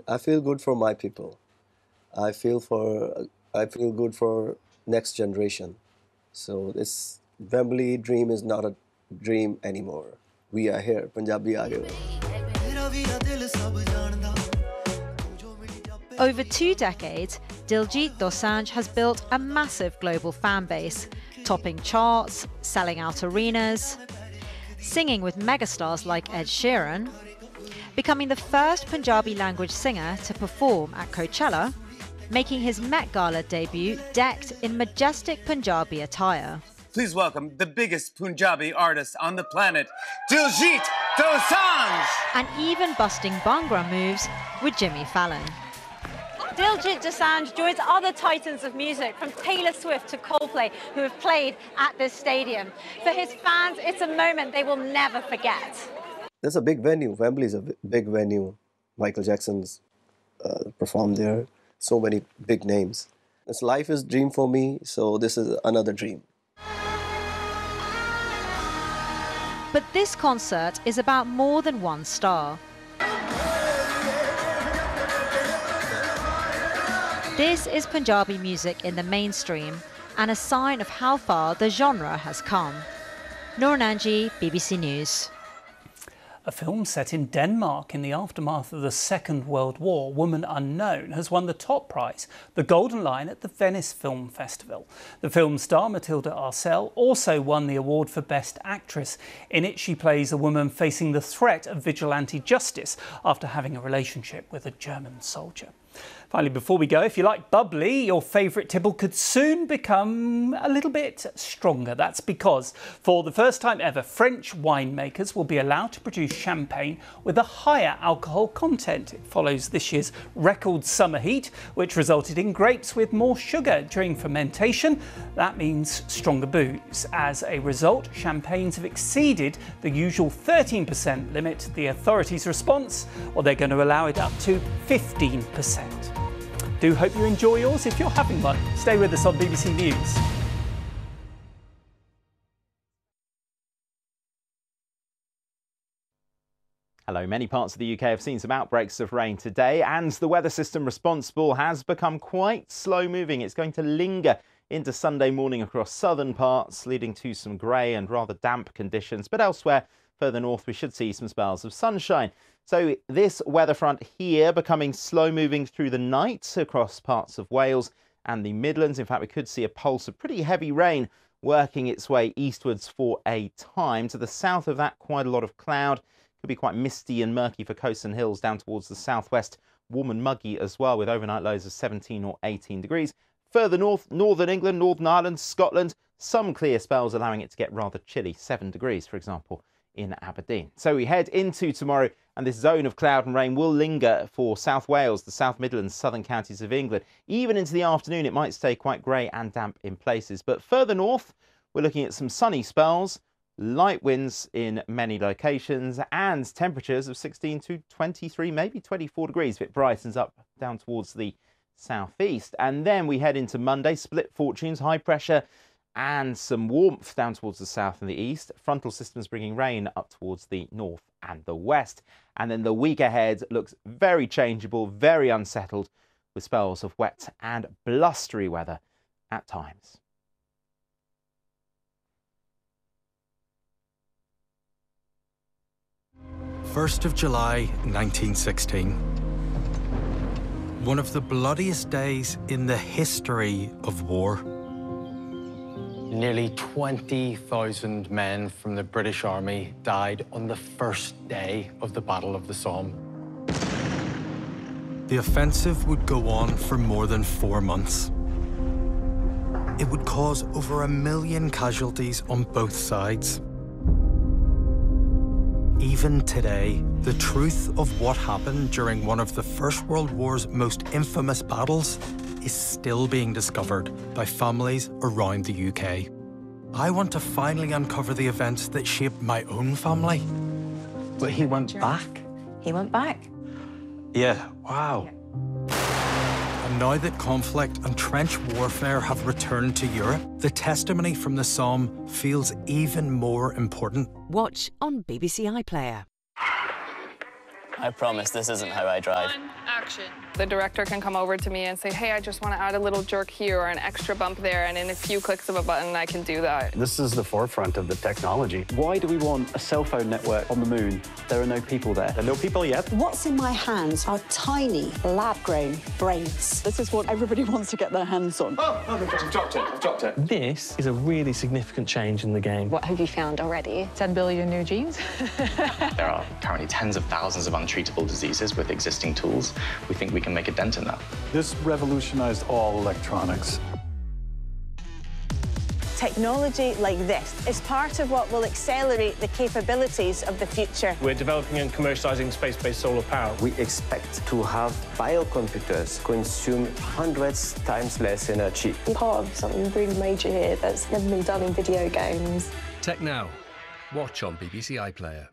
I feel good for my people. I feel for I feel good for next generation. So this Wembley dream is not a dream anymore. We are here. Punjabi aa gaye ho. Over 2 decades, Diljit Dosanjh has built a massive global fan base, topping charts, selling out arenas, singing with megastars like Ed Sheeran, becoming the first Punjabi language singer to perform at Coachella, making his Met Gala debut decked in majestic Punjabi attire. Please welcome the biggest Punjabi artist on the planet, Diljit Dosanjh! And even busting Bhangra moves with Jimmy Fallon. Diljit Dosanjh joins other titans of music, from Taylor Swift to Coldplay, who have played at this stadium. For his fans, it's a moment they will never forget. There's a big venue. Wembley is a big venue. Michael Jackson's performed there. So many big names. This life is a dream for me, so this is another dream. But this concert is about more than one star. This is Punjabi music in the mainstream and a sign of how far the genre has come. Noor Nanji, BBC News. A film set in Denmark in the aftermath of the Second World War, Woman Unknown, has won the top prize, the Golden Lion, at the Venice Film Festival. The film star, Matilda Arcel, also won the award for Best Actress. In it, she plays a woman facing the threat of vigilante justice after having a relationship with a German soldier. Finally, before we go, if you like bubbly, your favourite tipple could soon become a little bit stronger. That's because, for the first time ever, French winemakers will be allowed to produce champagne with a higher alcohol content. It follows this year's record summer heat, which resulted in grapes with more sugar during fermentation. That means stronger booze. As a result, champagnes have exceeded the usual 13% limit. The authorities' response? Well, they're going to allow it up to 15%. Do hope you enjoy yours if you're having one. Stay with us on BBC News. Hello, many parts of the UK have seen some outbreaks of rain today, and the weather system responsible has become quite slow moving. It's going to linger into Sunday morning across southern parts, leading to some grey and rather damp conditions. But elsewhere, further north, we should see some spells of sunshine. So this weather front here becoming slow moving through the night across parts of Wales and the Midlands. In fact, we could see a pulse of pretty heavy rain working its way eastwards for a time. To the south of that, quite a lot of cloud. Could be quite misty and murky for coasts and hills down towards the southwest. Warm and muggy as well, with overnight lows of 17 or 18 degrees. Further north, northern England, Northern Ireland, Scotland, some clear spells allowing it to get rather chilly. 7 degrees, for example, in Aberdeen. So we head into tomorrow, and this zone of cloud and rain will linger for South Wales, the South Midlands, southern counties of England. Even into the afternoon, it might stay quite grey and damp in places. But further north, we're looking at some sunny spells, light winds in many locations, and temperatures of 16 to 23, maybe 24 degrees if it brightens up down towards the southeast. And then we head into Monday, split fortunes, high pressure, and some warmth down towards the south and the east. Frontal systems bringing rain up towards the north and the west. And then the week ahead looks very changeable, very unsettled, with spells of wet and blustery weather at times. First of July 1916. One of the bloodiest days in the history of war. Nearly 20,000 men from the British Army died on the first day of the Battle of the Somme. The offensive would go on for more than 4 months. It would cause over 1 million casualties on both sides. Even today, the truth of what happened during one of the First World War's most infamous battles is still being discovered by families around the UK. I want to finally uncover the events that shaped my own family. But he went back? He went back. Yeah, wow. And now that conflict and trench warfare have returned to Europe, the testimony from the Somme feels even more important. Watch on BBC iPlayer. I promise this isn't how I drive. action. The director can come over to me and say, hey, I just want to add a little jerk here or an extra bump there, and in a few clicks of a button, I can do that. This is the forefront of the technology. Why do we want a cell phone network on the moon? There are no people there. There are no people yet. What's in my hands are tiny, lab-grown brains. This is what everybody wants to get their hands on. Oh, I've dropped it. I've dropped it. This is a really significant change in the game. What have you found already? 10 billion new genes. There are currently tens of thousands of untreatable diseases with existing tools. We think we can make a dent in that. This revolutionized all electronics. Technology like this is part of what will accelerate the capabilities of the future. We're developing and commercializing space-based solar power. We expect to have biocomputers consume hundreds times less energy. I'm part of something really major here that's never been done in video games. Tech Now. Watch on BBC iPlayer.